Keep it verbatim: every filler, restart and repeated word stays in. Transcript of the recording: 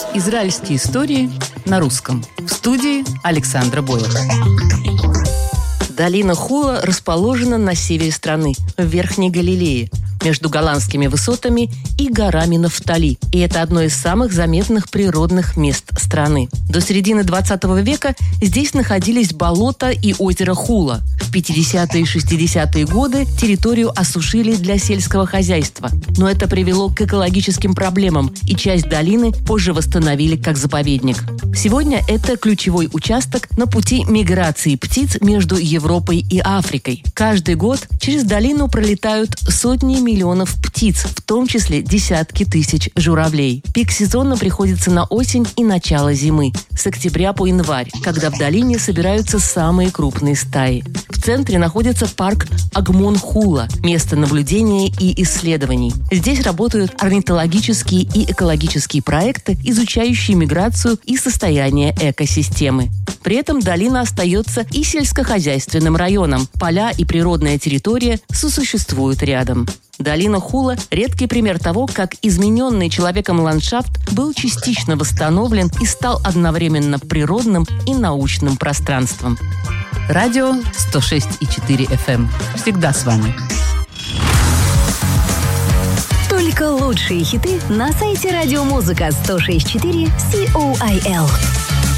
Израильские истории на русском. В студии Александра Бойлер. Долина Хула расположена на севере страны, в Верхней Галилее, между голландскими высотами и горами Нафтали. И это одно из самых заметных природных мест страны. До середины двадцатого века здесь находились болота и озеро Хула. В пятидесятые и шестидесятые годы территорию осушили для сельского хозяйства. Но это привело к экологическим проблемам, и часть долины позже восстановили как заповедник. Сегодня это ключевой участок на пути миграции птиц между Европой и Африкой. Каждый год через долину пролетают сотни миллионов птиц, в том числе десятки тысяч журавлей. Пик сезона приходится на осень и начало зимы, с октября по январь, когда в долине собираются самые крупные стаи. В центре находится парк Агмон-Хула, место наблюдения и исследований. Здесь работают орнитологические и экологические проекты, изучающие миграцию и состояние экосистемы. При этом долина остается и сельскохозяйственным районом. Поля и природная территория сосуществуют рядом. Долина Хула – редкий пример того, как измененный человеком ландшафт был частично восстановлен и стал одновременно природным и научным пространством. Радио сто шесть и четыре эф эм. Всегда с вами. Только лучшие хиты на сайте радиомузыка сто шесть и четыре си о ай эл.